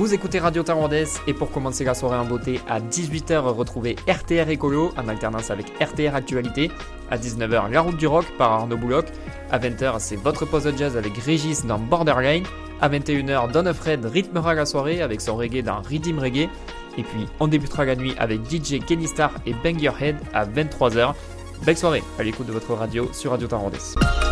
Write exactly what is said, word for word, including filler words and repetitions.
Vous écoutez Radio Tarondes et pour commencer la soirée en beauté, à dix-huit heures, retrouvez R T R Écolo en alternance avec R T R Actualité. À dix-neuf heures, La Route du Rock par Arnaud Bouloc. À vingt heures, c'est votre pause de jazz avec Régis dans Borderline. À vingt et une heures, Don Fred rythmera la soirée avec son reggae dans Rhythm Reggae. Et puis, on débutera la nuit avec D J Kenny Star et Bang Your Head à vingt-trois heures. Belle soirée à l'écoute de votre radio sur Radio Tarondes.